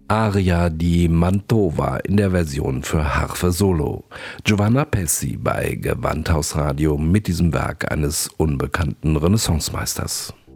Aria di Mantova in der Version für Harfe Solo. Giovanna Pessi bei Gewandhausradio mit diesem Werk eines unbekannten Renaissancemeisters.